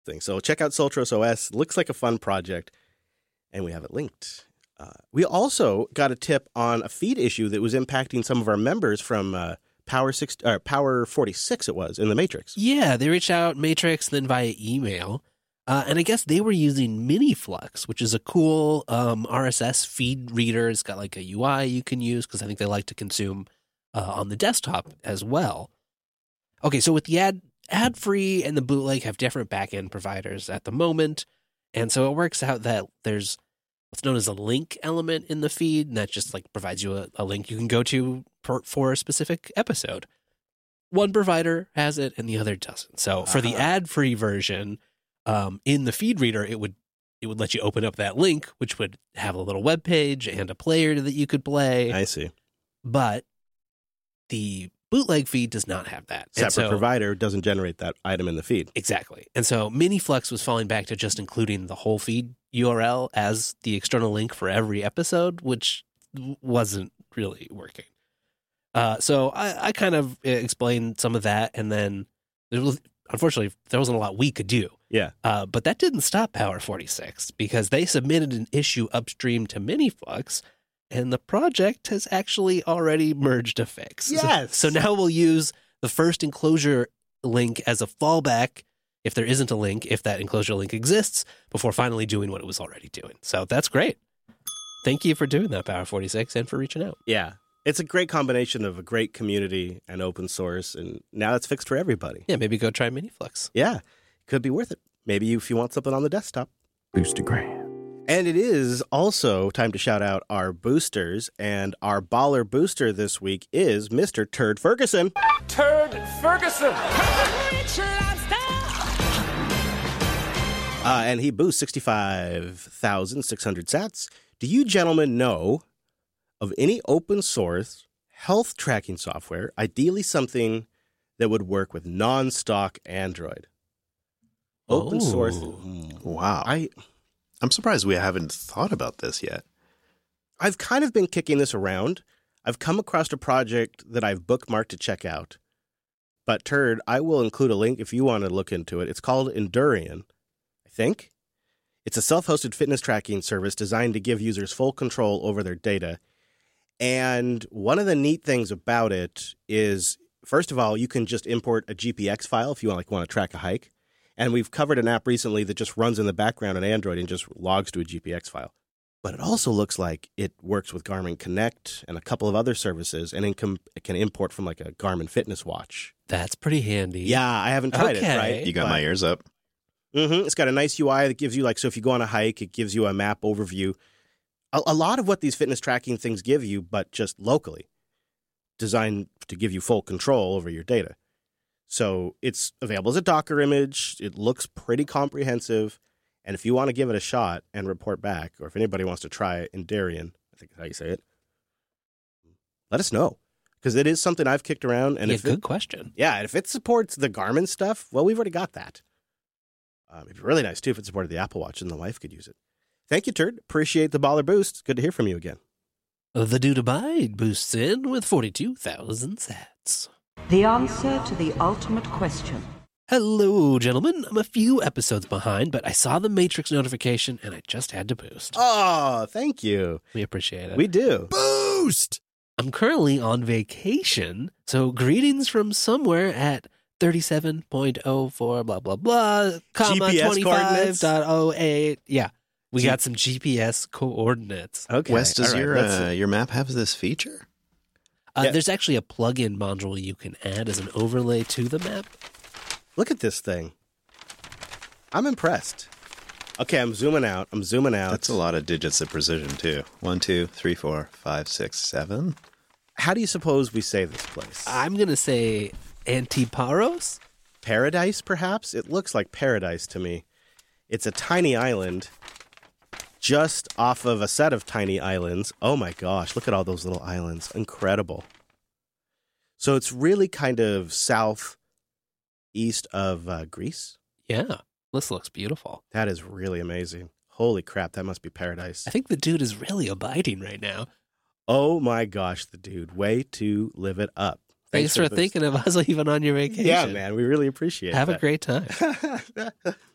thing. So check out Soltros OS. Looks like a fun project, and we have it linked. We also got a tip on a feed issue that was impacting some of our members from Power 46. It was in the Matrix. Yeah, they reached out Matrix, then via email. And I guess they were using MiniFlux, which is a cool RSS feed reader. It's got like a UI you can use because I think they like to consume on the desktop as well. Okay, so with the ad-free and the bootleg have different backend providers at the moment. And so it works out that there's what's known as a link element in the feed, and that just like provides you a link you can go to for a specific episode. One provider has it and the other doesn't. So for the ad-free version, in the feed reader, it would let you open up that link, which would have a little web page and a player that you could play. I see. But the bootleg feed does not have that. Separate provider doesn't generate that item in the feed. Exactly. And so MiniFlux was falling back to just including the whole feed URL as the external link for every episode, which wasn't really working. So I kind of explained some of that, and then unfortunately there wasn't a lot we could do. Yeah. But that didn't stop Power 46 because they submitted an issue upstream to MiniFlux, and the project has actually already merged a fix. Yes. So now we'll use the first enclosure link as a fallback if there isn't a link, if that enclosure link exists, before finally doing what it was already doing. So that's great. Thank you for doing that, Power 46, and for reaching out. Yeah. It's a great combination of a great community and open source, and now it's fixed for everybody. Yeah, maybe go try MiniFlux. Yeah. Could be worth it. Maybe if you want something on the desktop. Boostergram. And it is also time to shout out our boosters, and our baller booster this week is Mr. Turd Ferguson. Turd Ferguson! And he boosts 65,600 sats. Do you gentlemen know of any open source health tracking software, ideally something that would work with non-stock Android? Open source. Wow. I'm surprised we haven't thought about this yet. I've kind of been kicking this around. I've come across a project that I've bookmarked to check out. But Turd, I will include a link if you want to look into it. It's called Endurian, I think. It's a self-hosted fitness tracking service designed to give users full control over their data. And one of the neat things about it is, first of all, you can just import a GPX file if you want to track a hike. And we've covered an app recently that just runs in the background on Android and just logs to a GPX file. But it also looks like it works with Garmin Connect and a couple of other services, and it can import from like a Garmin fitness watch. That's pretty handy. Yeah, I haven't tried it, right? You got my ears up. Mm-hmm. It's got a nice UI that gives you, so if you go on a hike, it gives you a map overview. A lot of what these fitness tracking things give you, but just locally, designed to give you full control over your data. So it's available as a Docker image. It looks pretty comprehensive. And if you want to give it a shot and report back, or if anybody wants to try Endurian, I think that's how you say it, let us know. Because it is something I've kicked around. And good question. Yeah, and if it supports the Garmin stuff, well, we've already got that. It'd be really nice, too, if it supported the Apple Watch and the wife could use it. Thank you, Turd. Appreciate the baller boost. Good to hear from you again. The Dude Abide boosts in with 42,000 sats. The answer to the ultimate question. Hello, gentlemen. I'm a few episodes behind, but I saw the Matrix notification and I just had to boost. Oh, thank you. We appreciate it. We do. Boost! I'm currently on vacation, so greetings from somewhere at 37.04 blah, blah, blah, comma, GPS 25.08. Yeah, we got some GPS coordinates. Okay. Wes, does All right, your map have this feature? Yeah. There's actually a plugin module you can add as an overlay to the map. Look at this thing. I'm impressed. Okay, I'm zooming out. That's a lot of digits of precision, too. 1, 2, 3, 4, 5, 6, 7. How do you suppose we say this place? I'm going to say Antiparos? Paradise, perhaps? It looks like paradise to me. It's a tiny island just off of a set of tiny islands. Oh my gosh, look at all those little islands. Incredible. So it's really kind of southeast of Greece? Yeah, this looks beautiful. That is really amazing. Holy crap, that must be paradise. I think the dude is really abiding right now. Oh my gosh, the dude. Way to live it up. Thanks for thinking of us even on your vacation. Yeah, man, we really appreciate it. Have a great time.